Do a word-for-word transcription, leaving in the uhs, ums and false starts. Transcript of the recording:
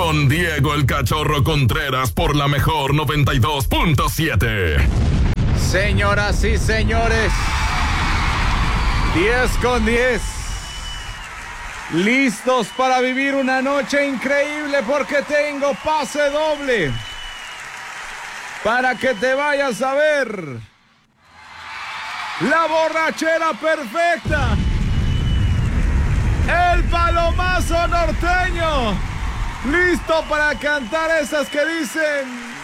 con Diego el Cachorro Contreras por la mejor noventa y dos punto siete. Señoras y señores, diez con diez. Listos para vivir una noche increíble porque tengo pase doble para que te vayas a ver la borrachera perfecta, el palomazo norteño, listo para cantar esas que dicen...